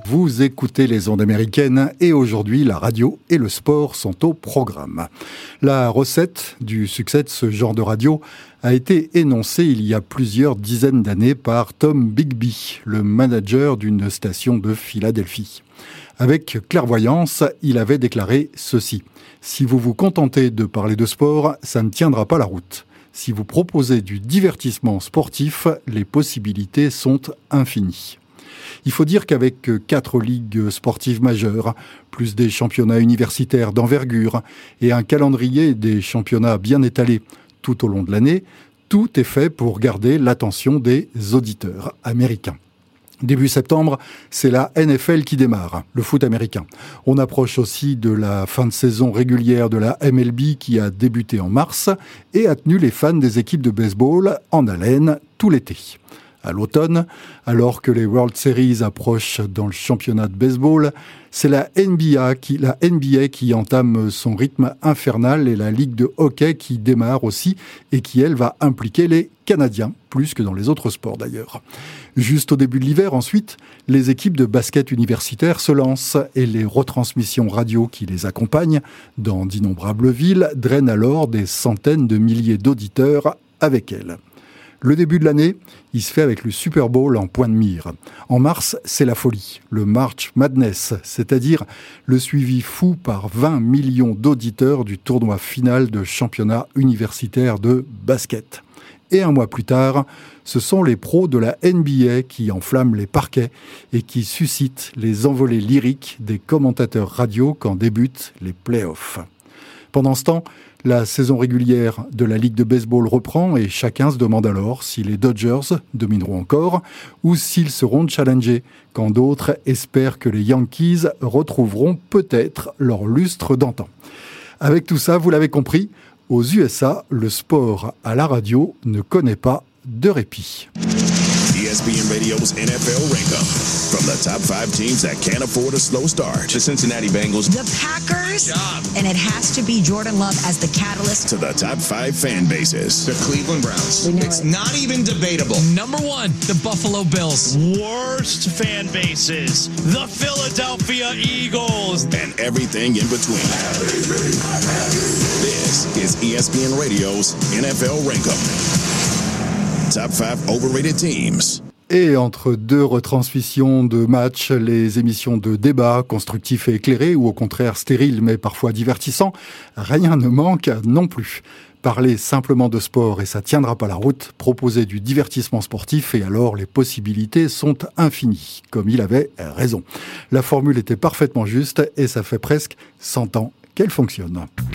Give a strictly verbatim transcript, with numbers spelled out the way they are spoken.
Vous écoutez les ondes américaines et aujourd'hui, la radio et le sport sont au programme. La recette du succès de ce genre de radio a été énoncée il y a plusieurs dizaines d'années par Tom Bigby, le manager d'une station de Philadelphie. Avec clairvoyance, il avait déclaré ceci. « Si vous vous contentez de parler de sport, ça ne tiendra pas la route. Si vous proposez du divertissement sportif, les possibilités sont infinies. » Il faut dire qu'avec quatre ligues sportives majeures, plus des championnats universitaires d'envergure et un calendrier des championnats bien étalé tout au long de l'année, tout est fait pour garder l'attention des auditeurs américains. Début septembre, c'est la N F L qui démarre, le foot américain. On approche aussi de la fin de saison régulière de la M L B qui a débuté en mars et a tenu les fans des équipes de baseball en haleine tout l'été. À l'automne, alors que les World Series approchent dans le championnat de baseball, c'est la N B A qui, la N B A qui entame son rythme infernal et la Ligue de hockey qui démarre aussi et qui, elle, va impliquer les Canadiens, plus que dans les autres sports d'ailleurs. Juste au début de l'hiver, ensuite, les équipes de basket universitaires se lancent et les retransmissions radio qui les accompagnent dans d'innombrables villes drainent alors des centaines de milliers d'auditeurs avec elles. Le début de l'année, il se fait avec le Super Bowl en point de mire. En mars, c'est la folie, le March Madness, c'est-à-dire le suivi fou par vingt millions d'auditeurs du tournoi final de championnat universitaire de basket. Et un mois plus tard, ce sont les pros de la N B A qui enflamment les parquets et qui suscitent les envolées lyriques des commentateurs radio quand débutent les playoffs. Pendant ce temps, la saison régulière de la Ligue de baseball reprend et chacun se demande alors si les Dodgers domineront encore ou s'ils seront challengés, quand d'autres espèrent que les Yankees retrouveront peut-être leur lustre d'antan. Avec tout ça, vous l'avez compris, aux U S A, le sport à la radio ne connaît pas de répit. E S P N Radio's N F L Rankup. From the top five teams that can't afford a slow start. The Cincinnati Bengals. The Packers. And it has to be Jordan Love as the catalyst. To the top five fan bases. The Cleveland Browns. It's it. not even debatable. Number one, the Buffalo Bills. Worst fan bases. The Philadelphia Eagles. And everything in between. This is E S P N Radio's N F L Rankup. Top five overrated teams. Et entre deux retransmissions de matchs, les émissions de débat constructifs et éclairés, ou au contraire stériles mais parfois divertissants, rien ne manque non plus. Parler simplement de sport et ça tiendra pas la route, proposer du divertissement sportif et alors les possibilités sont infinies, comme il avait raison. La formule était parfaitement juste et ça fait presque cent ans qu'elle fonctionne.